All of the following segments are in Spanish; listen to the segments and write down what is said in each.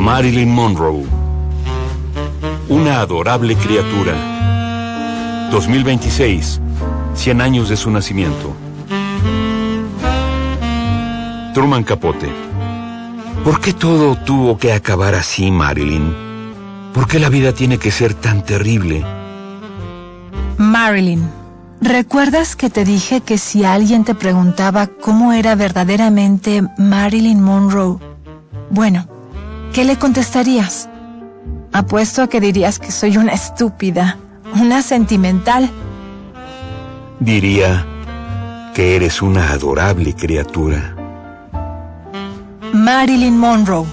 Marilyn Monroe. Una adorable criatura. 2026, 100 años de su nacimiento. Truman Capote. ¿Por qué todo tuvo que acabar así, Marilyn? ¿Por qué la vida tiene que ser tan terrible? Marilyn, ¿recuerdas que te dije que si alguien te preguntaba cómo era verdaderamente Marilyn Monroe? Bueno, ¿qué le contestarías? Apuesto a que dirías que soy una estúpida, una sentimental. Diría que eres una adorable criatura. Marilyn Monroe.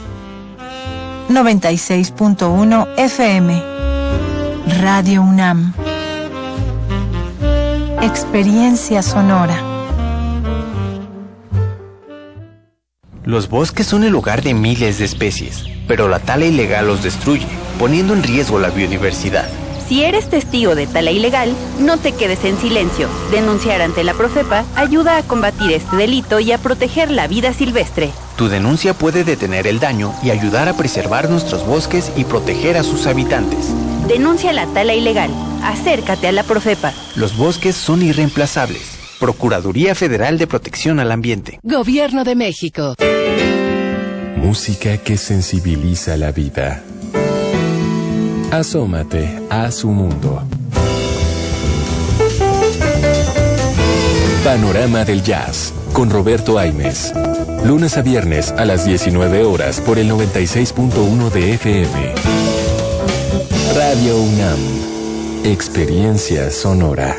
96.1 FM. Radio UNAM. Experiencia sonora. Los bosques son el hogar de miles de especies, pero la tala ilegal los destruye, poniendo en riesgo la biodiversidad. Si eres testigo de tala ilegal, no te quedes en silencio. Denunciar ante la Profepa ayuda a combatir este delito y a proteger la vida silvestre. Tu denuncia puede detener el daño y ayudar a preservar nuestros bosques y proteger a sus habitantes. Denuncia la tala ilegal. Acércate a la Profepa. Los bosques son irreemplazables. Procuraduría Federal de Protección al Ambiente. Gobierno de México. Música que sensibiliza la vida. Asómate a su mundo. Panorama del Jazz con Roberto Aimes. Lunes a viernes a las 19 horas por el 96.1 de FM. Radio UNAM. Experiencia sonora.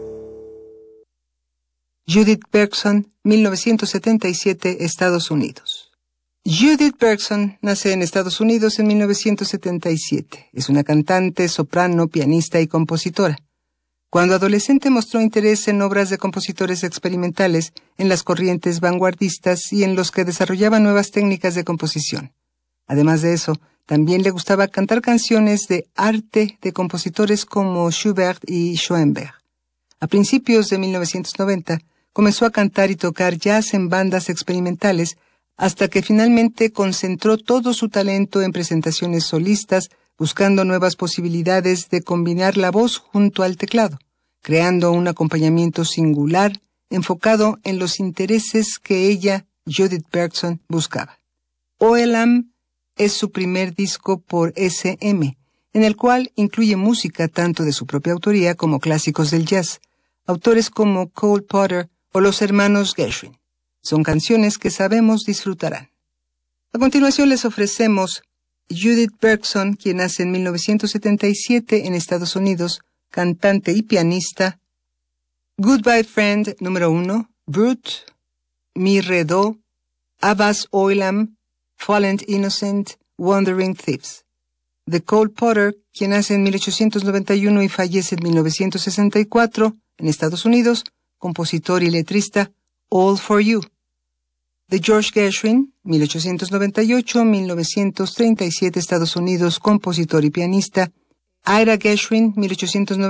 Judith Bergson, 1977, Estados Unidos. Judith Bergson nace en Estados Unidos en 1977. Es una cantante, soprano, pianista y compositora. Cuando adolescente mostró interés en obras de compositores experimentales, en las corrientes vanguardistas y en los que desarrollaban nuevas técnicas de composición. Además de eso, también le gustaba cantar canciones de arte de compositores como Schubert y Schoenberg. A principios de 1990, comenzó a cantar y tocar jazz en bandas experimentales, hasta que finalmente concentró todo su talento en presentaciones solistas, buscando nuevas posibilidades de combinar la voz junto al teclado, creando un acompañamiento singular enfocado en los intereses que ella, Judith Bergson, buscaba. OLM es su primer disco por SM, en el cual incluye música tanto de su propia autoría como clásicos del jazz, autores como Cole Porter o los hermanos Gershwin. Son canciones que sabemos disfrutarán. A continuación les ofrecemos Judith Bergson, quien nace en 1977 en Estados Unidos, cantante y pianista. Goodbye Friend número 1, Brut, Mi Re Do, Abbas Oilam, Fallen Innocent, Wandering Thieves. De Cole Porter, quien nace en 1891 y fallece en 1964 en Estados Unidos, compositor y letrista, All for You. De George Gershwin, 1898-1937, Estados Unidos, compositor y pianista, Ira Gershwin, 1890.